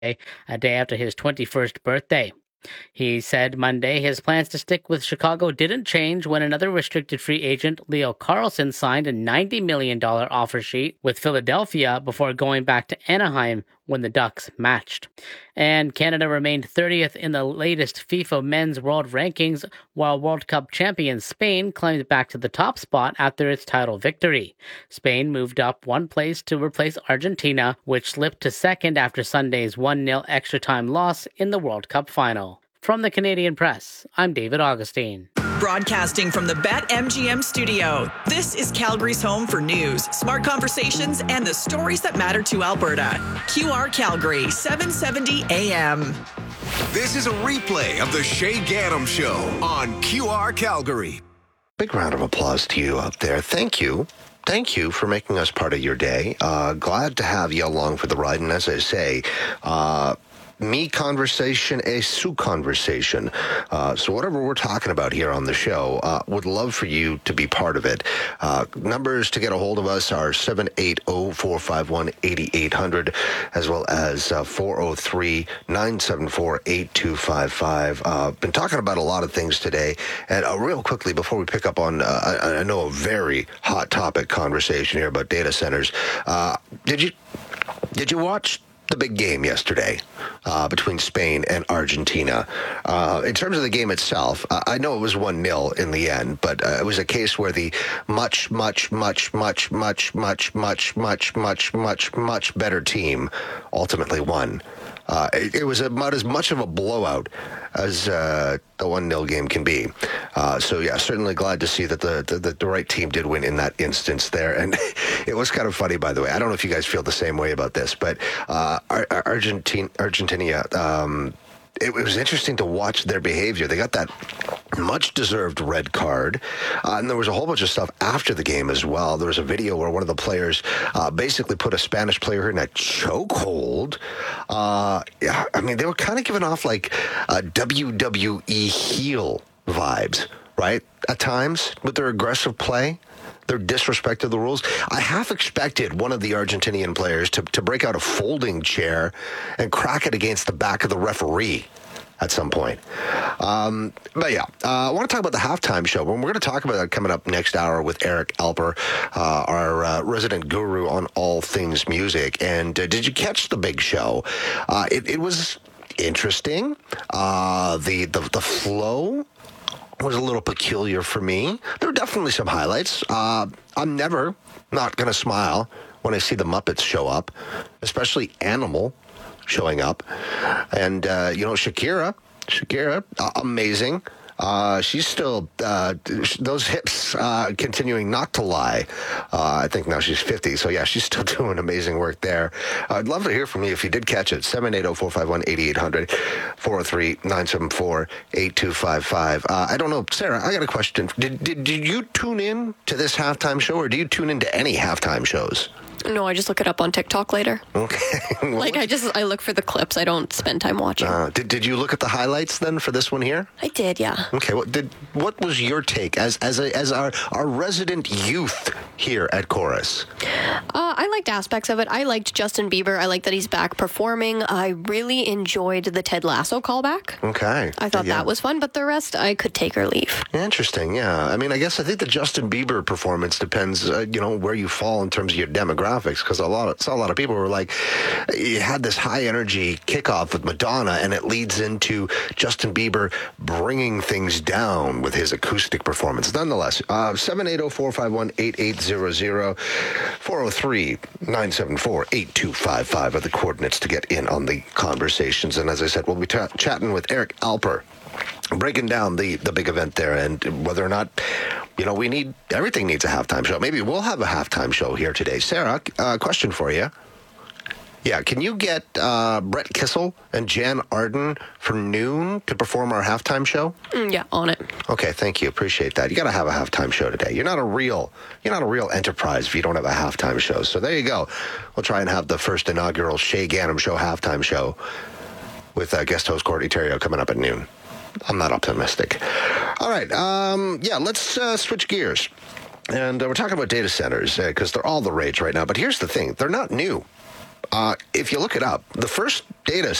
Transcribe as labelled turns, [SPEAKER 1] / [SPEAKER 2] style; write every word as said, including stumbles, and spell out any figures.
[SPEAKER 1] a day after his twenty-first birthday. He said Monday his plans to stick with Chicago didn't change when another restricted free agent, Leo Carlsson, signed a ninety million dollars offer sheet with Philadelphia before going back to Anaheim when the Ducks matched. And Canada remained thirtieth in the latest FIFA Men's World Rankings, while World Cup champion Spain climbed back to the top spot after its title victory. Spain moved up one place to replace Argentina, which slipped to second after Sunday's one nil extra time loss in the World Cup final. From the Canadian Press, I'm David Augustine.
[SPEAKER 2] Broadcasting from the BetMGM studio, this is Calgary's home for news, smart conversations, and the stories that matter to Alberta. Q R Calgary, seven seventy A M.
[SPEAKER 3] This is a replay of the Shay Gaddam Show on Q R Calgary.
[SPEAKER 4] Big round of applause to you up there. Thank you. Thank you for making us part of your day. Uh, glad to have you along for the ride. And as I say, uh, me conversation, a Sue conversation. Uh, so whatever we're talking about here on the show, uh, would love for you to be part of it. Uh, numbers to get a hold of us are seven eight zero, four five one, eight eight zero zero, as well as uh, four oh three, nine seven four, eight two five five. Uh, been talking about a lot of things today. And uh, real quickly, before we pick up on, uh, I, I know a very hot topic conversation here about data centers. Uh, did you, did you watch the big game yesterday uh, between Spain and Argentina? Uh, in terms of the game itself, uh, I know it was one nil in the end, but uh, it was a case where the much, much, much, much, much, much, much, much, much, much, much better team ultimately won. Uh, it, it was about as much of a blowout as uh, the one nil game can be. Uh, so, yeah, certainly glad to see that the, the, the right team did win in that instance there. And it was kind of funny, by the way. I don't know if you guys feel the same way about this, but uh, Argentina, Argentina um, it, it was interesting to watch their behavior. They got that much-deserved red card, uh, and there was a whole bunch of stuff after the game as well. There was a video where one of the players uh, basically put a Spanish player in a chokehold. Uh, yeah, I mean, they were kind of giving off like uh, W W E heel vibes, right? At times, with their aggressive play, their disrespect of the rules. I half expected one of the Argentinian players to, to break out a folding chair and crack it against the back of the referee at some point. Um, but yeah, uh, I want to talk about the halftime show. We're going to talk about that coming up next hour with Eric Alper, uh, our uh, resident guru on all things music. And uh, did you catch the big show? Uh, it, it was interesting. Uh, the, the, the flow was a little peculiar for me. There were definitely some highlights. Uh, I'm never not going to smile when I see the Muppets show up, especially Animal showing up. And, uh, you know, Shakira, Shakira, uh, amazing. Uh, she's still, uh, those hips uh, continuing not to lie. Uh, I think now she's fifty. So, yeah, she's still doing amazing work there. Uh, I'd love to hear from you if you did catch it. seven eight zero, four five one, eight eight zero zero, four oh three, nine seven four, eight two five five. Uh, I don't know. Sarah, I got a question. Did, did, did you tune in to this halftime show, or do you tune into any halftime shows?
[SPEAKER 5] No, I just look it up on TikTok later.
[SPEAKER 4] Okay. Well,
[SPEAKER 5] like, I just, I look for the clips. I don't spend time watching.
[SPEAKER 4] Uh, did Did you look at the highlights then for this one here?
[SPEAKER 5] I did, yeah.
[SPEAKER 4] Okay. What did What was your take as as a, as our our resident youth here at Chorus?
[SPEAKER 5] Uh, I liked aspects of it. I liked Justin Bieber. I like that he's back performing. I really enjoyed the Ted Lasso callback.
[SPEAKER 4] Okay.
[SPEAKER 5] I thought
[SPEAKER 4] yeah.
[SPEAKER 5] that was fun, but the rest I could take or leave.
[SPEAKER 4] Interesting. Yeah. I mean, I guess I think the Justin Bieber performance depends, uh, you know, where you fall in terms of your demographics, because a lot of saw a lot of people were like, you had this high energy kickoff with Madonna, and it leads into Justin Bieber bringing things down with his acoustic performance. Nonetheless, uh, seven eight zero, four five one, eight eight zero zero, four oh three, nine seven four, eight two five five are the coordinates to get in on the conversations. And as I said, we'll be ta- chatting with Eric Alper, breaking down the, the big event there and whether or not, you know, we need, everything needs a halftime show. Maybe we'll have a halftime show here today. Sarah, uh, question for you. Yeah, can you get uh, Brett Kissel and Jan Arden for noon to perform our halftime show?
[SPEAKER 5] Mm, yeah, on it.
[SPEAKER 4] Okay, thank you. Appreciate that. You got to have a halftime show today. You're not a real, you're not a real enterprise if you don't have a halftime show. So there you go. We'll try and have the first inaugural Shay Gaddam Show halftime show with uh, guest host Courtney Terrio coming up at noon. I'm not optimistic. All right. Um, yeah, let's uh, switch gears. And uh, we're talking about data centers because uh, they're all the rage right now. But here's the thing. They're not new. Uh, if you look it up, the first data